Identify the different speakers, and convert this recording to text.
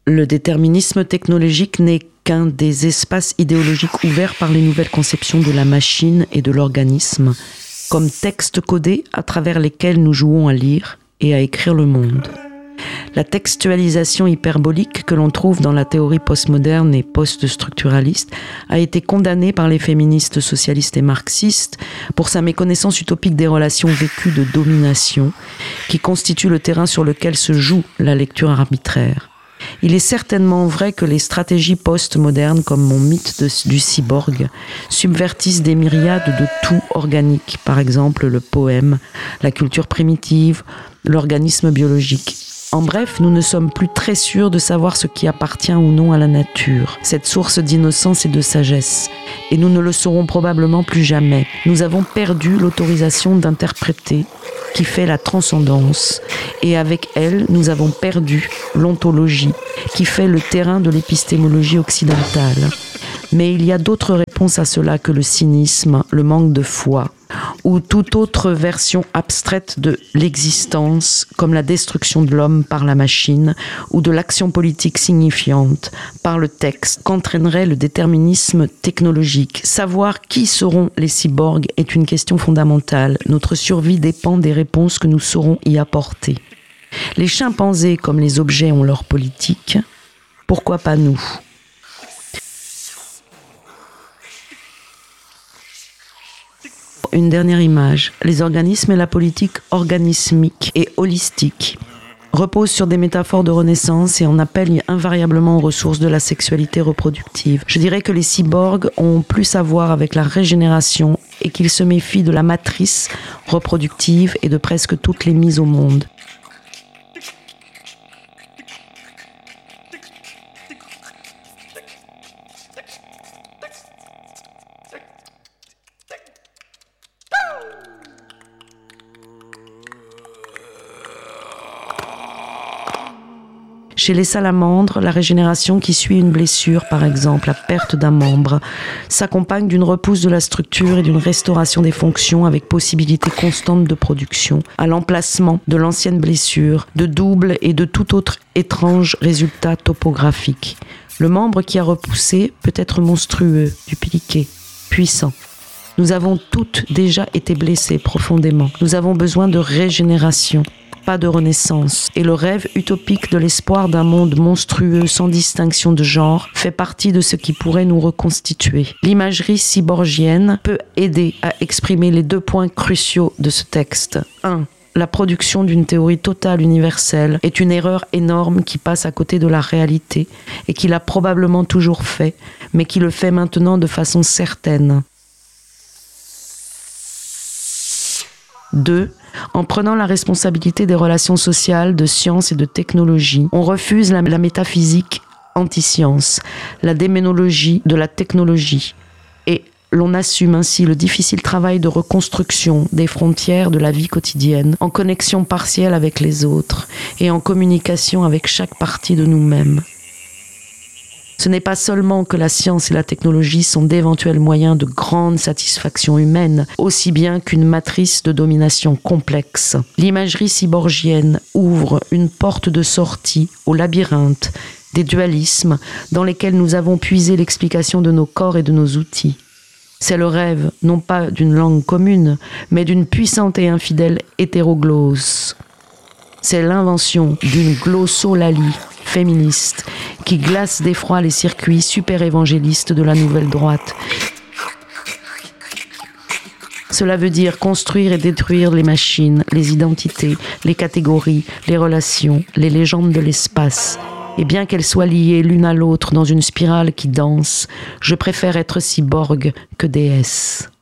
Speaker 1: Le déterminisme technologique n'est qu'un des espaces idéologiques ouverts par les nouvelles conceptions de la machine et de l'organisme, comme textes codés à travers lesquels nous jouons à lire et à écrire le monde. La textualisation hyperbolique que l'on trouve dans la théorie postmoderne et post-structuraliste a été condamnée par les féministes socialistes et marxistes pour sa méconnaissance utopique des relations vécues de domination qui constituent le terrain sur lequel se joue la lecture arbitraire. Il est certainement vrai que les stratégies post-modernes, comme mon mythe du cyborg, subvertissent des myriades de tout organique, par exemple le poème, la culture primitive, l'organisme biologique. En bref, nous ne sommes plus très sûrs de savoir ce qui appartient ou non à la nature, cette source d'innocence et de sagesse. Et nous ne le saurons probablement plus jamais. Nous avons perdu l'autorisation d'interpréter, qui fait la transcendance. Et avec elle, nous avons perdu l'ontologie, qui fait le terrain de l'épistémologie occidentale. Mais il y a d'autres réponses à cela que le cynisme, le manque de foi, ou toute autre version abstraite de l'existence, comme la destruction de l'homme par la machine, ou de l'action politique signifiante par le texte, qu'entraînerait le déterminisme technologique. Savoir qui seront les cyborgs est une question fondamentale. Notre survie dépend des réponses que nous saurons y apporter. Les chimpanzés, comme les objets, ont leur politique. Pourquoi pas nous ? Une dernière image. Les organismes et la politique organismique et holistique reposent sur des métaphores de renaissance et en appellent invariablement aux ressources de la sexualité reproductive. Je dirais que les cyborgs ont plus à voir avec la régénération et qu'ils se méfient de la matrice reproductive et de presque toutes les mises au monde. Chez les salamandres, la régénération qui suit une blessure, par exemple la perte d'un membre, s'accompagne d'une repousse de la structure et d'une restauration des fonctions avec possibilité constante de production, à l'emplacement de l'ancienne blessure, de double et de tout autre étrange résultat topographique. Le membre qui a repoussé peut être monstrueux, dupliqué, puissant. Nous avons toutes déjà été blessées profondément. Nous avons besoin de régénération. Pas de renaissance. Et le rêve utopique de l'espoir d'un monde monstrueux sans distinction de genre fait partie de ce qui pourrait nous reconstituer. L'imagerie cyborgienne peut aider à exprimer les 2 points cruciaux de ce texte. 1. La production d'une théorie totale universelle est une erreur énorme qui passe à côté de la réalité et qui l'a probablement toujours fait, mais qui le fait maintenant de façon certaine. 2. En prenant la responsabilité des relations sociales, de science et de technologie, on refuse la métaphysique anti-science, la démonologie de la technologie, et l'on assume ainsi le difficile travail de reconstruction des frontières de la vie quotidienne, en connexion partielle avec les autres et en communication avec chaque partie de nous-mêmes. Ce n'est pas seulement que la science et la technologie sont d'éventuels moyens de grande satisfaction humaine, aussi bien qu'une matrice de domination complexe. L'imagerie cyborgienne ouvre une porte de sortie au labyrinthe des dualismes dans lesquels nous avons puisé l'explication de nos corps et de nos outils. C'est le rêve, non pas d'une langue commune, mais d'une puissante et infidèle hétéroglose. C'est l'invention d'une glossolalie féministe qui glace d'effroi les circuits super-évangélistes de la nouvelle droite. Cela veut dire construire et détruire les machines, les identités, les catégories, les relations, les légendes de l'espace. Et bien qu'elles soient liées l'une à l'autre dans une spirale qui danse, je préfère être cyborg que déesse.